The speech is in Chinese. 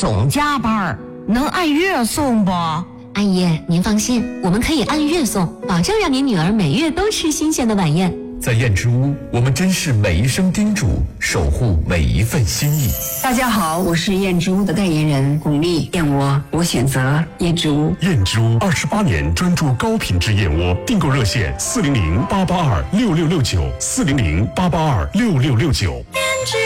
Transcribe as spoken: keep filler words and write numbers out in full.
总加班，能按月送不？ 阿姨，您放心，我们可以按月送，保证让您女儿每月都吃新鲜的晚宴。 在燕之屋，我们珍视每一声叮嘱，守护每一份心意。 大家好，我是燕之屋的代言人巩俐，燕窝我选择燕之屋。 燕之屋二十八年专注高品质燕窝，订购热线四零零八八二六六六九四零零八八二六六六九。